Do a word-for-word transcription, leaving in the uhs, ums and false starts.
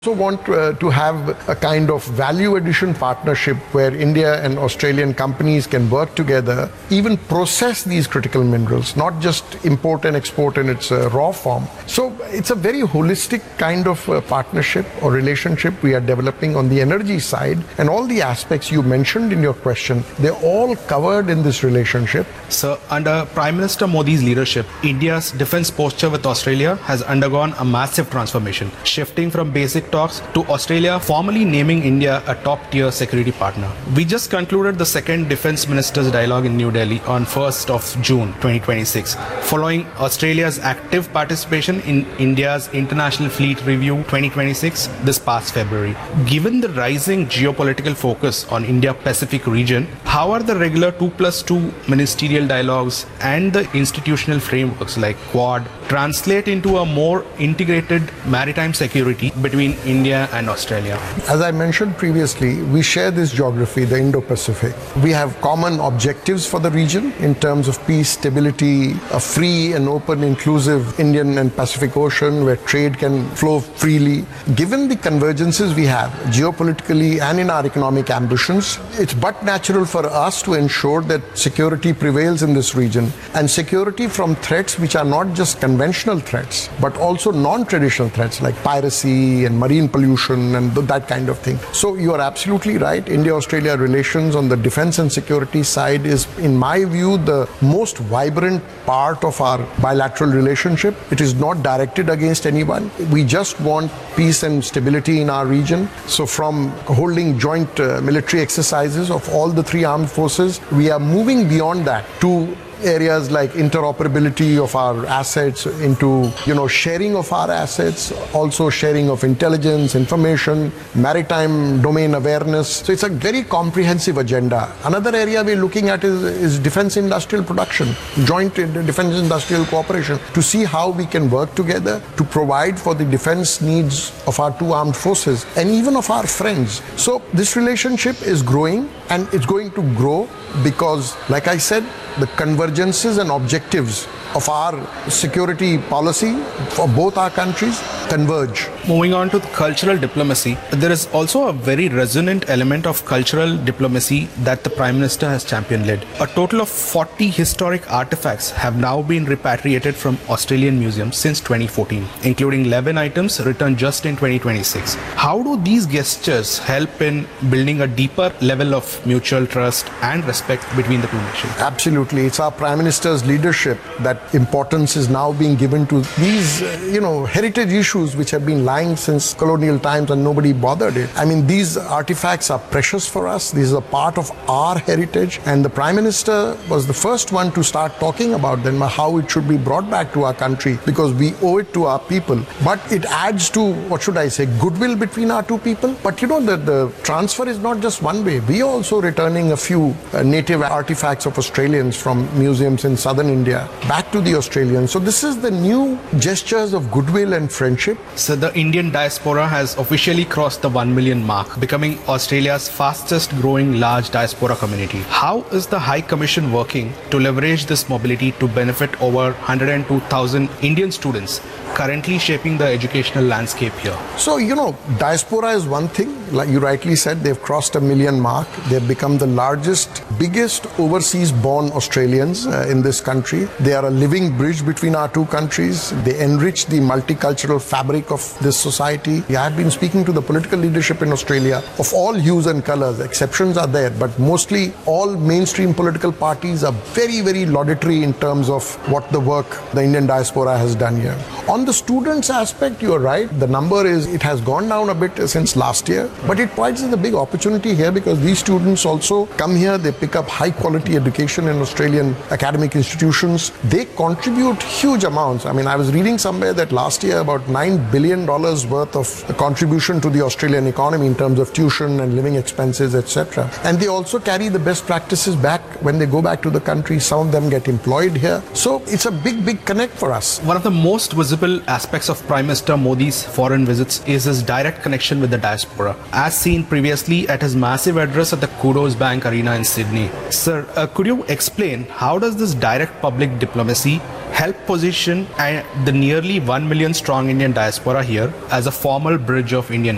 also want uh, to have a kind of value addition partnership where India and Australian companies can work together, even process these critical minerals, not just import and export in its uh, raw form. So it's a very holistic kind of uh, partnership or relationship we are developing on the energy side, and all the aspects you mentioned in your question, they're all covered in this relationship. Sir, under Prime Minister Modi's leadership, India's defense posture with Australia has undergone a massive transformation, shifting from basic talks to Australia formally naming India a top-tier security partner. We just concluded the second Defence Ministers' Dialogue in New Delhi on first of June twenty twenty-six, following Australia's active participation in India's International Fleet Review twenty twenty-six this past February. Given the rising geopolitical focus on India-Pacific region, how are the regular two plus two ministerial dialogues and the institutional frameworks like Quad translate into a more integrated maritime security between India and Australia? As I mentioned previously, we share this geography, the Indo-Pacific. We have common objectives for the region in terms of peace, stability, a free and open, inclusive Indian and Pacific Ocean where trade can flow freely. Given the convergences we have geopolitically and in our economic ambitions, it's but natural for us to ensure that security prevails in this region, and security from threats which are not just conventional threats but also non-traditional threats like piracy and marine pollution and that kind of thing. So you are absolutely right. India-Australia relations on the defense and security side is, in my view, the most vibrant part of our bilateral relationship. It is not directed against anyone. We just want peace and stability in our region. So from holding joint uh, military exercises of all the three armed forces, we are moving beyond that to areas like interoperability of our assets, into, you know, sharing of our assets, also sharing of intelligence, information, maritime domain awareness. So it's a very comprehensive agenda. Another area we're looking at is, is defense industrial production, joint defense industrial cooperation, to see how we can work together to provide for the defense needs of our two armed forces and even of our friends. So this relationship is growing, and it's going to grow because, like I said, the convergences and objectives of our security policy for both our countries converge. Moving on to the cultural diplomacy, there is also a very resonant element of cultural diplomacy that the Prime Minister has championed. A total of forty historic artifacts have now been repatriated from Australian museums since twenty fourteen, including eleven items returned just in twenty twenty-six. How do these gestures help in building a deeper level of mutual trust and respect between the two nations? Absolutely. It's our Prime Minister's leadership that importance is now being given to these, uh, you know, heritage issues which have been lying since colonial times and nobody bothered it. I mean, these artifacts are precious for us. These are part of our heritage, and the Prime Minister was the first one to start talking about them, how it should be brought back to our country, because we owe it to our people. But it adds to, what should I say, goodwill between our two people. But you know, the, the transfer is not just one way. We are also returning a few uh, native artifacts of Australians from museums in southern India back to the Australians. So this is the new gestures of goodwill and friendship. So the Indian diaspora has officially crossed the one million mark, becoming Australia's fastest growing large diaspora community. How is the High Commission working to leverage this mobility to benefit over one hundred two thousand Indian students currently shaping the educational landscape here? So, you know, diaspora is one thing. Like you rightly said, they've crossed a million mark. They've become the largest, biggest overseas born Australians uh, in this country. They are a living bridge between our two countries. They enrich the multicultural fabric of this society. I have been speaking to the political leadership in Australia of all hues and colors. Exceptions are there, but mostly all mainstream political parties are very, very laudatory in terms of what the work the Indian diaspora has done here. On the students aspect, you are right. The number is, it has gone down a bit since last year, but it provides us a big opportunity here because these students also come here, they pick up high quality education in Australian academic institutions. They contribute huge amounts. I mean, I was reading somewhere that last year about nine billion dollars worth of contribution to the Australian economy in terms of tuition and living expenses, et cetera. And they also carry the best practices back when they go back to the country. Some of them get employed here. So it's a big, big connect for us. One of the most visible aspects of Prime Minister Modi's foreign visits is his direct connection with the diaspora, as seen previously at his massive address at the Kudos Bank Arena in Sydney. Sir, uh, could you explain how does this direct public diplomacy help position the nearly one million strong Indian diaspora here as a formal bridge of Indian